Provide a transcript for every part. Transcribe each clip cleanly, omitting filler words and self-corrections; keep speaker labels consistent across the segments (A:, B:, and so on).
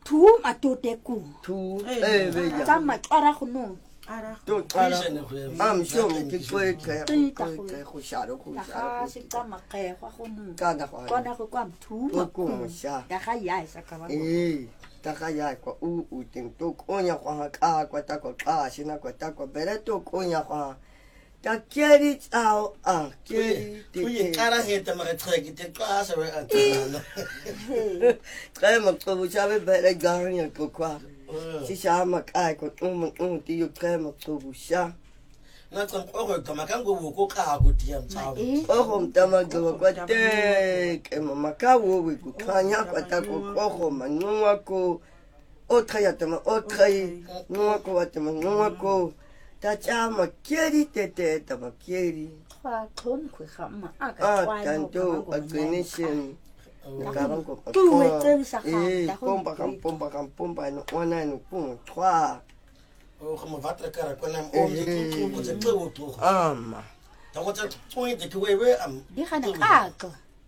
A: tu atoteku
B: tu
A: beya tama ara khunu
B: to ara am shom ke kwe go sharo
A: si tama ke khunu
B: kana
A: go kwam tu
B: ko sha
A: da ga ya isa ka ba
B: ta ga ya ko u tin to ko nya kwa kwa ta ko shina kwa ta ko bere to ko nya kwa ta keri ao keri
C: Kuye kara heta ma treki te klasa we antana.
B: Ma ko chabe bere garnya ko kwa. Si sha ma kai ko ti yo ma ko busha.
C: Na tsan ko ka makango wo ko ka go tiam tsawo.
B: O mtama go kwa te ke mama ka wo we ko kanya kwa ta ko manua ko o traya tama o trai no ko wa tama no ko ta chama keri tete tama keri
A: kwa kon ku khama aka twai
B: tanto ignition karon ko
A: tu we tsen sa ha
B: pompa no ona no pum twa
C: O como vatra cara ko na o mi ko se to to.
B: Ama
C: Ta ko tsa point ke we am.
A: di khana ka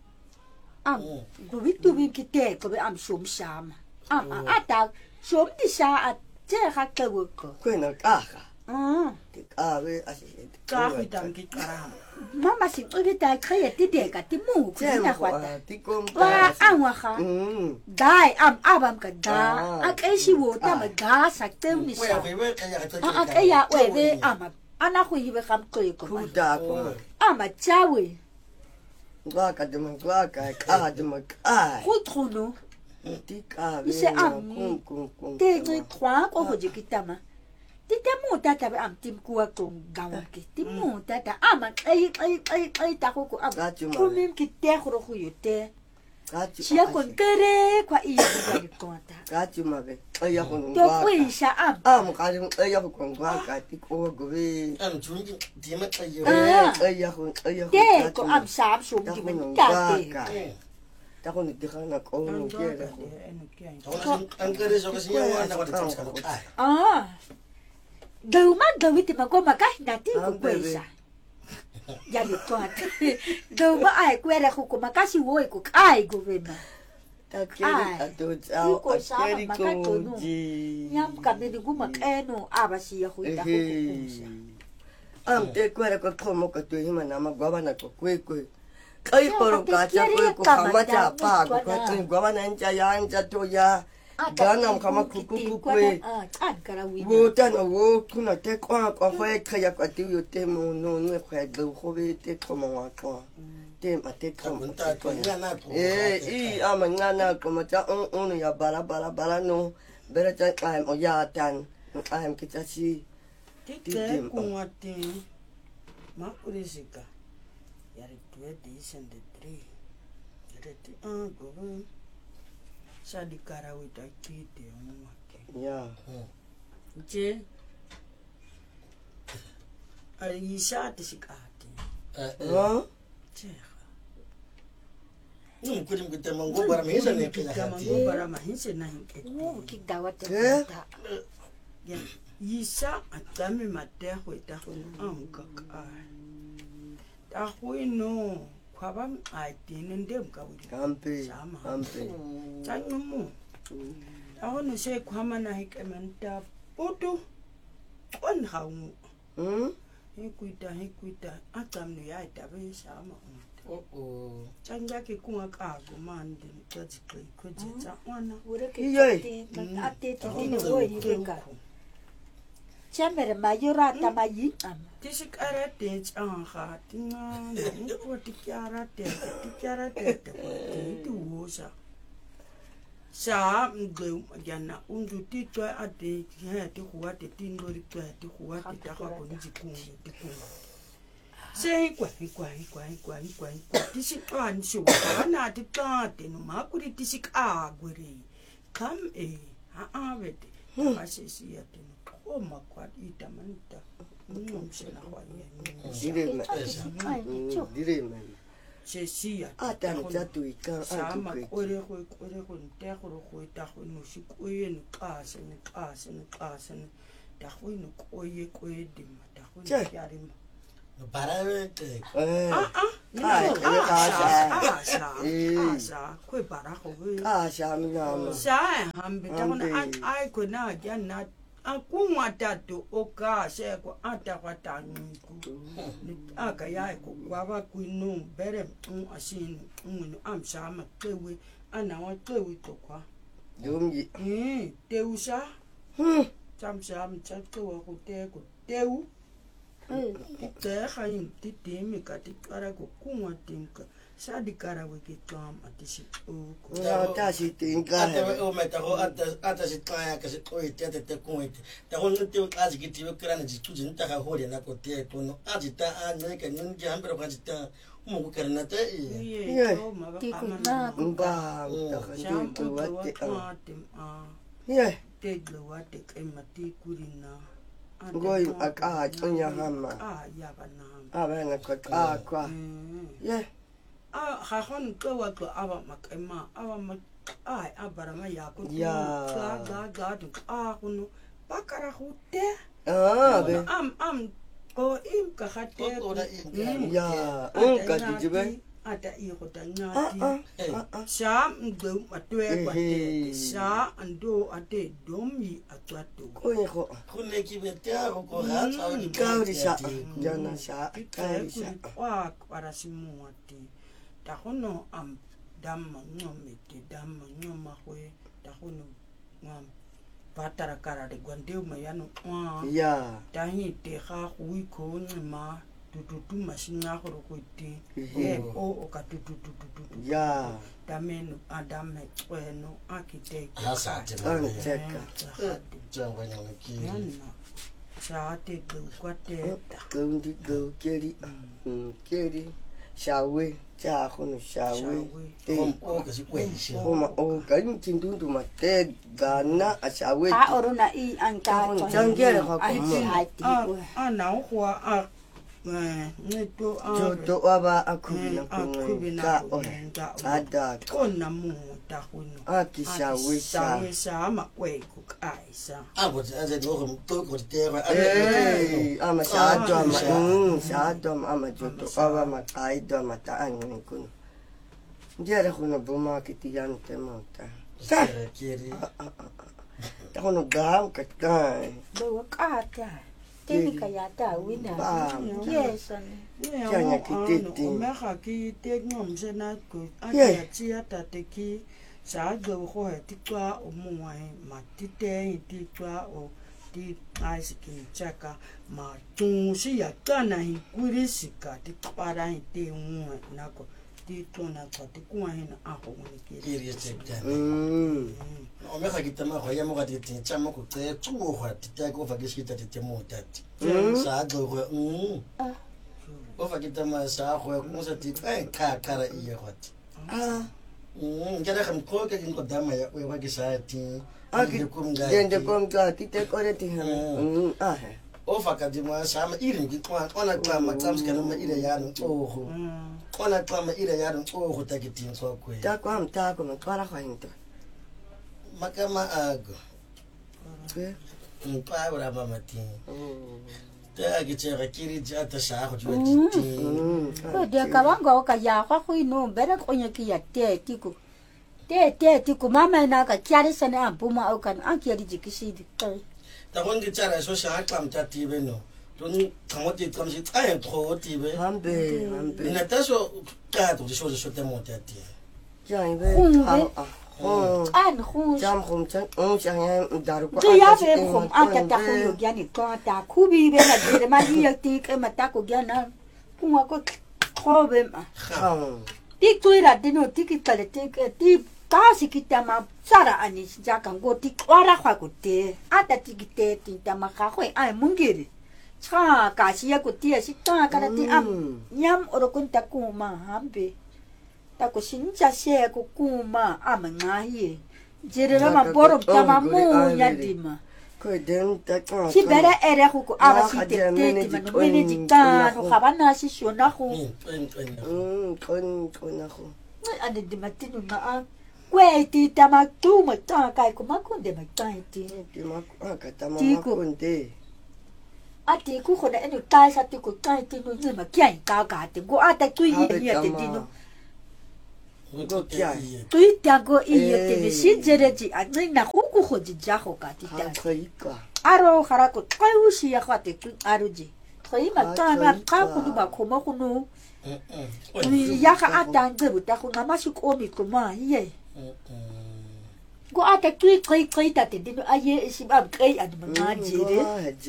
A: go bitu bi kite ko be am shom shama ata shom di sha a te ga ke wo ko
B: kwena kaga we asi
D: ka fitam ki kara
A: mama si obi ta kreye ti de ka ti mu ku na kwata
B: ti kom
A: wa anwa kha dai am abam ka da a ke shi wo ta ma ga sa te mi sa
C: We ka ya ta.
A: a ke ya we be ama ana ku yibe kam ko ko ma
B: kuda ko
A: ama chawe
B: ngwa ka de ngwa ka de ma ka
A: ku trono
B: ti ka
A: ise am te ni 3 ko ho je kitama ti te mu tata be am tim ku ko gawa ke ti mu tata ama ai ta ko am ku min ki te khoro ku yote chia kon kere kwa i ya ko ta
B: ka ti ma be ya ko
A: to
B: ngwa
A: ku isha am
B: ka ya ko ngwa ka ti ko go be
C: Am jungi di ma ta yo.
B: ya ko
A: te ko am sam shum di men ta te
B: ta ko ni dikana ko no kera ko
C: An kare so ka siya wa na ko ta tsa ka.
A: Gawi ti magoma ka na ti ko kwesa ya ni to at gawa ai kwera ko makasi wo ko ai go vena
B: ta keri ato tsao
A: ko sa
B: keri
A: ma
B: ko
A: ka to no
B: ji
A: nyam ka me guma keno abasi ya ho ita ko
B: am te kwera ko como ko tu hima na magwa na ko kwe kai poro ka cha kwe ko kama cha pa ko tu gwa na ncha ya ncha to ya Gana kama kuku kwe wo tana wo kuna te kwa fwe kaya kwa ti yo te mo no kwa do khobe te koma wa kwa te ma te koma
C: Ta ko ya na to.
B: ama ngana koma ta on ya bara no bere ta kai o ya tan am kita si
D: ti te ku ngate ma urisika yari 2003 yari ti go sa di karawi ta kite mo ke
B: ya
D: je ai sa ti sikati je
C: Ni ko dim ko te mango bara me sa ne ke
D: ka mango bara ma hinse na hinke
A: ki dawa te
D: ya yisa atami mate ho ta ho ka ta ho no kwaba ai tinin dem ka wuri
B: kampe
D: tanyo mo ako no se kwama na hikementa puto on hawo hikuita atamno ya tabe sama tanja ke kunga ka go mande tati ko tsa ona
A: ure ke te ate te ni wo ni ka chamere mayora ta mayi
D: tisik arate tsanga tinga ni ko tikyara te tu wosa sa ngeu yana undu titwa ate ya te kuwa te tindo ri twa te kuwa te ta ka ko ni kungu sei kwa tisik an shu na te tate no ma ku ri tisik a gwere kam vete asisi ya te o makwa ita manta msela kwa
B: dire me
D: Chesia
B: ata mtatu ika
D: sama ore ko nte ko ta ko no shi ko yen qase ta ko no ko ye di ma ta ko ni yari ma
C: Para te.
D: Asa, kwe barako we.
B: Asa minama.
D: Sa hambe takona ai kona jana akuma tatu oka seko atakwata nku. Aka ya ko kwaba kwinu bere asinu ngunu amsama kewe ana wa kewe tokwa.
B: Dumji.
D: Teusa. Samsam chakwa ko teu. Te khaim titimi katikara ko kunwa tinka sadi kara wiki tom atisi uko
B: Tasi tinka
C: Ate o meta ho ata si kaya ka si oi te kuite. Ta ho nte o asi ki ti krana ji tuji nta ka hori na ko te ko no aji ta a ne ka nun ji ambero ka ji ta mo ko karna te
D: ye to ma
A: Tikuna
B: Mba,
D: sham
B: takati wate.
D: atim
B: Ye,
D: te glowate kemati kurina
B: ngoi aka tunya hama.
D: ya bana
B: Abana kwa kwa. Ye,
D: khahon ko wa ko aba makema aba mak abara ma ya ko
B: Ya.
D: ga kuno bakara hute
B: be.
D: am ko im ka khate
B: Ya, unka dijibe.
D: ata i ko tanyati sha ngbe matwe kwa sha ando ate domi atwato
B: Koi ko.
C: Khune ki bete a ko ha sa ni
B: Kauri sa. Jana sa. Kauri sa.
D: kwa para simu ati ta hono am dam ngome te dam ngoma kwe ta hono ngam patara kara de gwandeu mayano
B: Ya.
D: ta hi te kha hui ko ngma tututu masina ko ko te o ka tututu
B: Ya.
D: damenu adame kweno architect
C: Asa te
B: Ancheka.
C: Jangwa nyama ki.
D: sa te kwa te
B: Kundi go keri. Keri. Shawe. Cha kono shawe.
C: Kom o ka si kwe shi.
B: Oma o kan tindundu mate gana a shawe.
A: a oruna i anka
B: Jangere ko ko.
D: ana kwa a neto
B: Joto aba akubina
D: akubina
B: ko. Ada
D: kona mu ta hono
B: aki shawe sha.
D: sa ma kwe ku kaisa
C: A ko aze do ko to ko te ba.
B: Ama shado ama shado ama joto aba makaido ama taani kun. Jere kono buma kitiyante mota. Sa
C: Kiri.
B: kono gam katai.
A: do kata Tenika ya ta wina yes
B: Janya kitete.
D: Mekha ki te ngom sena ko ati tia tateki sa go ho ti kwa o muwa ma ti te ti kwa o ti ice ki chaka ma tu si ya kana hi kurisika ti para hi te muwa nako ti tona ko ti kwa hina a ho ni ki
C: Kiri te ta. O me ga kitama go ya mo ga te tsama ko tse tsu go ti ta ko fa ke shi ta te mo tati. Sa go go o fa kitama sa go mo sa ti ka kara I ye got. Ngere kham ko ke ko dama ya we wa ke sa ti.
B: Aki dende komga tite kore ti ha.
C: O fa ka di mo sa ma irin ki kwa ona kwa ma tsams kana ma ire ya no o ona kwa ma ire ya no o ta ki tin so ko.
B: Ta kwa mta ko mtwara kwa into.
C: Makama ago. Pa ora mama ti. Ta ki che ga kiri ja ta sa go ju ti.
A: ko de ka wanga o ka ya kwa khu no bere ko nya ki ya te tiku mama na ka kyari sana ampuma o kan an kyari jikisi di
C: Ta gon ki chara so sa klam ta ti be no. Ton kamo ti kam si ai ko ti be.
B: Hambe.
C: Ni na ta so ka to so te mo ta ti.
B: Jai be.
A: an khu
B: Jam khum chan shang daru ko.
A: ya be khum ata ta khu yo gyani ko ta ku bi be na de ma di ti ke mata ko gyana kunwa ko khobe ma ti tuira dino ti ki tale ti kasi kita ma sara ani jaka ngo ti kwara kwa ko te ata ti ki te ti ta ma ka khoi ai mungiri cha ka si ya ko ti si ta ka ti am nyam oro kun ta ku ma hambe ta ko sinja se ko ku ma am ngai jere ma boro ta ma mu nya di ma
B: ko den ta ka
A: si bere ere ko aba si te ti ma no mene di ka no khabana si shona ko
B: kon na ko
A: ade di matinu na a kwe ti tama tu ma ta kai ko ma ko de ma ta ti
B: ti ma ka ta ma ko nde
A: ati ku khona enu tai sa ti ku tai ti no ni ma kya ka ka ti ku ata tu yi ya ti no tu yi ta go i ya ti ni shi jere ji a ni na ku ku ho ji ja ho ka ti ta aro khara ku kai u shi ya ka ti tu aro ji khoi ma ta ma ka ku du ba ko ma ku no ya ka ata nge bu ta ku na ma shi ko mi ko ma ye go ata tu kai kai ta ti no aye shi ba kai ad ma ma jere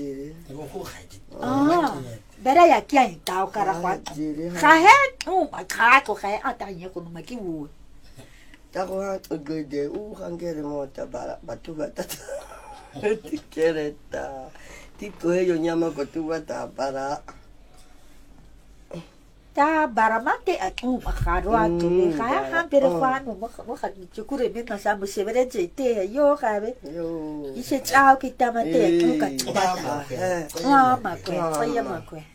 A: bera ya kia in tau kara kwa ka he ma ka ko ka ata ye ko ma ki wu
B: ta ko ha go de u hangere mo ta bara batu bata ti kereta ti ko yo nyama ko tu bata bara
A: ta bara mate a tu ma ka ro a tu ka ha pero kwa no mo ka ni chukure me na sa mo se bere je te yo ka be yo ise chao ki ta mate tu ka ma ko ya ma ko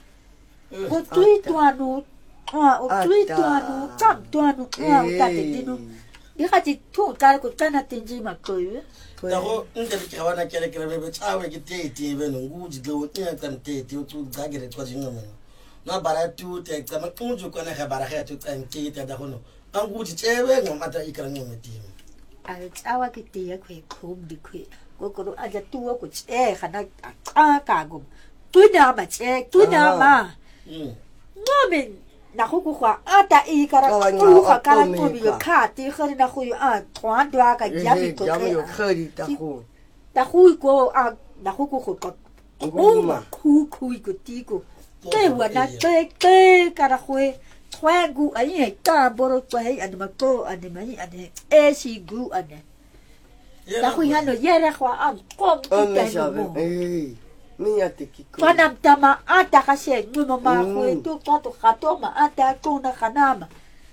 A: o tui tuanu o tui tuanu tam tuanu o tate dinu ika ti tu kare ko tana tinji makoyu
C: Tako nje bikawana kere kere bebe chawe ki te beno nguji do tia kan te tu gagere kwa jingomo na bara tu te kama kunju kona ka bara ka tu kan te da hono nguji chewe ngomata ikra ngometi
A: a chawa ki te kwe kum di kwe ko aja tu ko che khana a ka gum tu da ma che tu da ma Nomen na ku kwa ata I kara ku ka kara tu bi ka ti khari na khu a twan dwa ka jami ko
B: yo khari
A: ta khu ko a na khu ko ko ma khu ko ti ko te wa na te kara khu twan gu ai ka boro ko ai an ma ko an ma ni an e si gu an ta khu ya no yera kwa am ko ti ka mo
B: Minha te kiko.
A: Panam tama ata kasi ngumo ma tu to khatoma ata ko na kanama.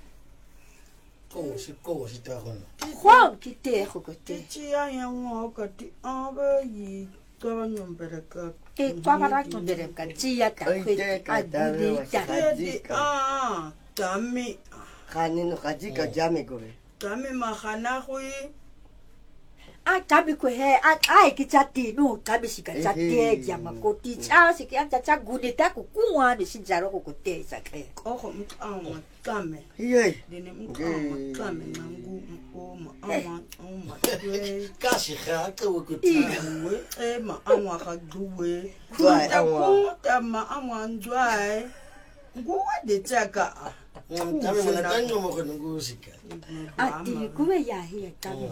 C: Ko si ta hono.
A: Juan ki te ko te.
D: Ti ya ya ngo ka ti aba yi ka nyom bereka.
A: E pa para ko dere ka ti ya ta ko a di ta.
D: Tami.
B: Kanino kajika jame gore.
D: Tami mahana hui.
A: A tabi ko he a ki chati no tabi sika chati ya makoti cha siki anta cha gunita ku kuwa ni sinjaro ko te sa ke
D: ko ko mtama tame
B: Ye.
D: dine mtama tame nangu oma
C: Kasi ga ko ko
D: iwe ma amwa ka duwe
B: Dwai
D: tama amwa ndwai nguwa de chaka
C: Tame mana tango mo ko ngusika.
A: a ti ku ya hi tabi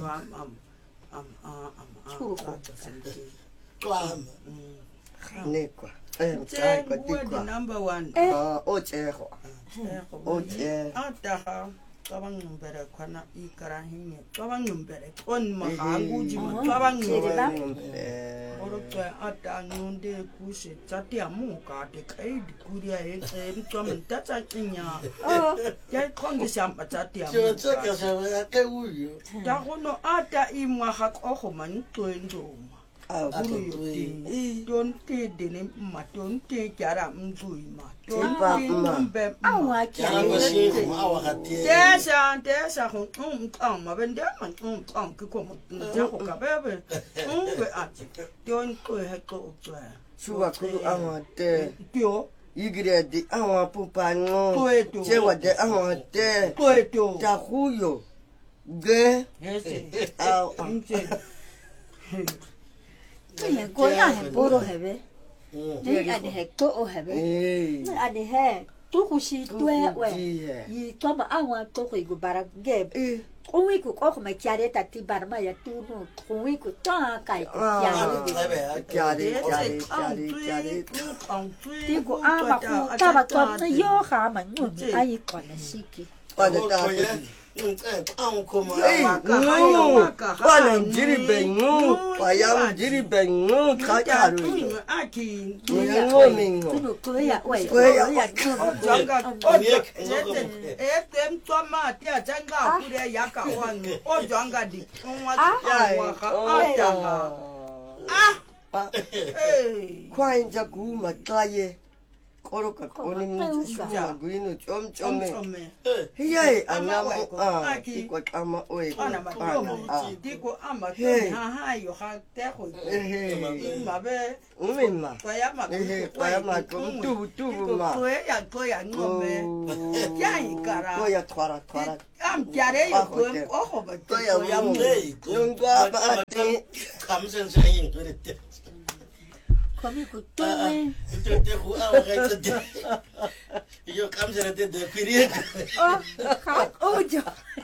C: Klama.
B: Nekwa.
D: Kwa tikwa. Number 1.
B: Ocheho. Oche.
D: Ataha. Kabang numbere kwana ikarahinge. Kabang numbere. On mahangu jima. Kabang numbere. Orokwe ata nyonde kushe. Chati amuka. Dekaidi kuria heke. Mtuwa mtata kinya. Jai kongi siamba chati amuka.
C: Chaka sawe ke uyo.
D: Dakono ata imwa hak oho manitwe ndoma. Don't take the name, don't take Yara Mzuima. Don't take
A: awa ki
D: Tessa, when them come Jacoka baby. Don't go ahead go to her.
B: Suakuru amate.
D: Yo,
B: Igre di awa pupano. Chewa de amate.
D: Poeto.
B: Tahuyo. Ge.
A: Ni ko ya he boro hebe. Ni ani he to o hebe. Ni ani he tu ku shi tue we. Yi to ma awa to ko igu bara ge. O wi ku ko ma kiare ta ti bar ma ya tu no. O wi ku ta kai ko kiare. Ti ko ama ku ta ba to yo ha ma nu ai ko na shiki.
B: Wanam jiri bengu, payam jiri bengu, kakaru.
D: Aki,
B: Mingo.
A: Koya,
D: Etem toma tia janga kure yaka wangu. O janga di.
B: Kwainja kuma kaye. Koroka koni mtsuwa guino chomchome.
D: Chome.
B: Hiya anamo iko kama oe.
D: Ana matomo diko ama ha yo ha te ko. Mabe
B: Umima.
D: Kwayama
B: tubu ma.
D: Toya ngome. Ya ikara.
B: Toya twara.
D: Am jare yo ko oho ba toya mu.
B: Yungwa ba ati.
C: 감선 생인 그랬대.
A: 거미 굿동에
C: 그때 후 아가 있었대. 이거 감선한테 내 피리.
A: 오죠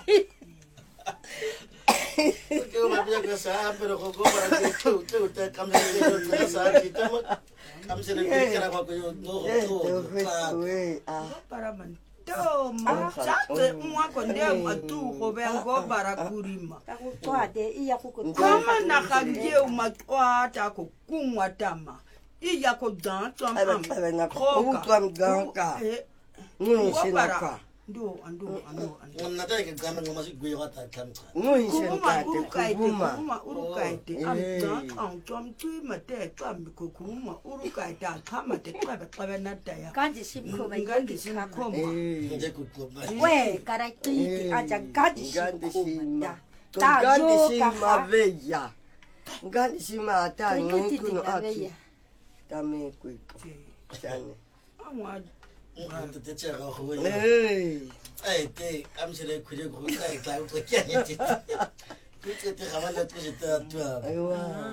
C: 그거 맞아 그 사람으로 그거 말하고 또 감선한테 사 진짜 뭐 감선을 그렇게라고 하고 요또
D: Paraman. Ma chate mwa konde matu ko bengo barakurima.
A: 또아데 이야고
D: Kama nakanje umatwata ko kumwatama. Iya ko dan to am.
B: Ukam ganka. Nuishinaka.
D: Ando.
C: 원나다 이게 가는 거 맛이 구이가다 감자.
B: Nuishinaka
D: Kuma urukaite am dan am 좀 tuimate 좀 kuma urukaite kama te kwa na daya.
A: 간지 심코마
D: Ngandi sinakoma.
C: 이제 그거
A: 왜 가라이트 아자 간지
B: Ngandishima.
A: 심코마
B: Ngandishima veya. Ngandishima ata
A: 이거
B: ngikuno aki.
A: 티티가베야
B: Tame kwiko. Chane.
D: Amwa
C: 근데 대체가 그거
B: Hey.
C: 아이 때 암실에 그리고 가이 가고 그게 그때 가만히 두시다 또
B: Aywa.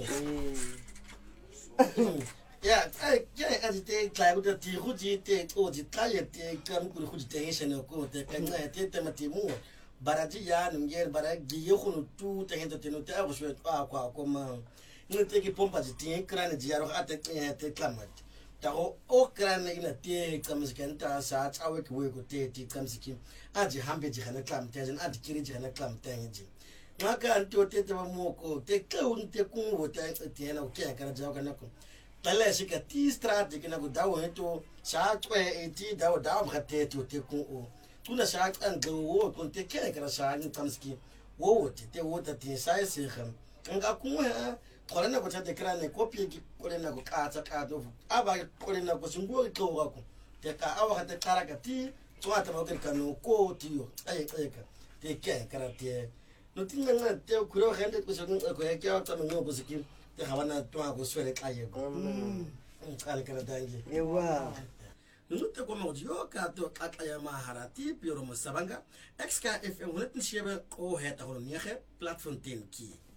C: 야, 아직 때 가고도 뒤후지 때 오지 타예 때 감고 후지 때 해셔놓고 때 간나에 때 때마다 뭐 바라지 야 능게 바라 기여훈 뚜 때한테 때는 때 하고 싶어 아과 고마 는 때기 폼바지 때 크라네 지야로 아때 때 클라마 다오 오 크라네 이나 때 감스켄 타사 차웨 그웨고 때티 감스킨 아지 한베지 하나 클람 때진 아지 키리지 하나 클람 때인지 maka anto tete mamoko te kaun te kungo te te na ke kana jaw kana ko tale sika ti strate kana go dawo to sa twe eti dawo khate te kungo kuna sa kan go wo kon te ke kana sa ni kamski wo te wo te sa se kham nga kunga kolena ko te krane kopie ki kolena ko ka do aba kolena ko sungo to ko te ka awa te karaka ti tswata ba ka no ko ti yo ai ka te ke kana te no tinga nga te kuro gente ko so ko ya kya ta no ko sikin te hawana to ko swele kaye ko kale kana dangi
B: Ewa.
C: no te ko mo yo ka to kataya maharati piro mo sabanga xkfm 107 ko heta ko niye platform tin ki